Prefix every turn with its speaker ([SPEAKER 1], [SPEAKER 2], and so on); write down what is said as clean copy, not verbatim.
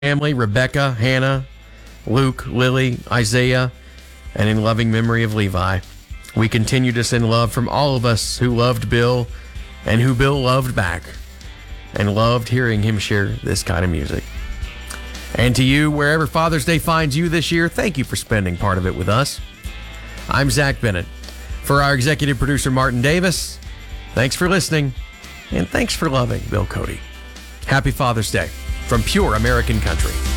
[SPEAKER 1] family, Rebecca, Hannah, Luke, Lily, Isaiah, and in loving memory of Levi. We continue to send love from all of us who loved Bill and who Bill loved back and loved hearing him share this kind of music. And to you, wherever Father's Day finds you this year, thank you for spending part of it with us. I'm Zach Bennett. For our executive producer, Martin Davis, thanks for listening, and thanks for loving Bill Cody. Happy Father's Day from Pure American Country.